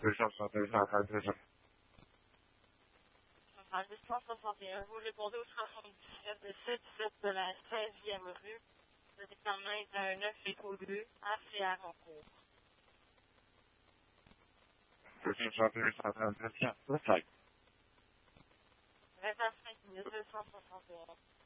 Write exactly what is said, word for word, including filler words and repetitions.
deux cent soixante et un, cent trente-deux. cent soixante et un, vous répondez au soixante-dix-sept de sept sept de la seizième rue. Le département est à neuf écho deux, à C R en cours. deux cent soixante et un, cent trente-deux. Tiens, le site. vingt-cinq minutes deux cent soixante et un.